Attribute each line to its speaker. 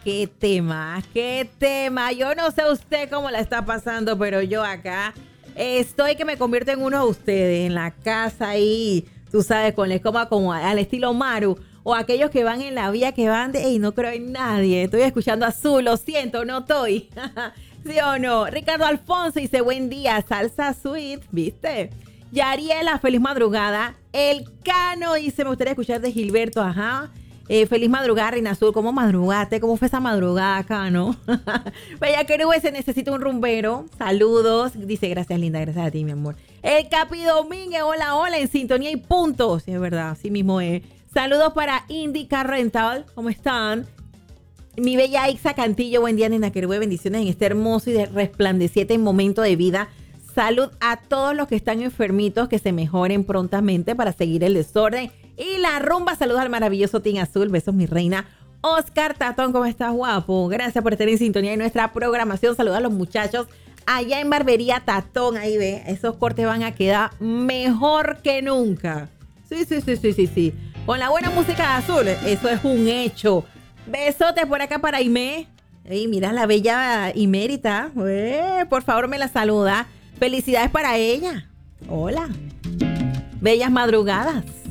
Speaker 1: qué tema, qué tema. Yo no sé usted cómo la está pasando, pero yo acá estoy que me convierto en uno de ustedes, en la casa ahí, tú sabes, con la escoba como al estilo Maru, o aquellos que van en la vía que van de, hey, no creo en nadie, estoy escuchando Azul, lo siento, no estoy. ¿Sí o no? Ricardo Alfonso dice, buen día, salsa sweet, ¿viste? Yariela, feliz madrugada. El Cano dice, me gustaría escuchar de Gilberto, ajá. Feliz madrugada, Reina Azul. ¿Cómo madrugaste? ¿Cómo fue esa madrugada, Cano? Bella Querube, se necesita un rumbero. Saludos. Dice, gracias, linda. Gracias a ti, mi amor. El Capi Domínguez, hola, hola, en sintonía y punto. Sí, es verdad, así mismo es. Saludos para Indica Rental. ¿Cómo están? Mi bella Ixa Cantillo, buen día, Nena Querube. Bendiciones en este hermoso y resplandeciente momento de vida. Salud a todos los que están enfermitos, que se mejoren prontamente para seguir el desorden y la rumba. Saludos al maravilloso Team Azul. Besos, mi reina. Oscar Tatón, ¿cómo estás, guapo? Gracias por estar en sintonía de nuestra programación. Saludos a los muchachos allá en Barbería Tatón. Ahí ve, esos cortes van a quedar mejor que nunca. Sí. Con la buena música de Azul, eso es un hecho. Besotes por acá para Aimé. Ey, mira la bella Imérita. Por favor, me la saluda. Felicidades para ella. Hola. Bellas madrugadas.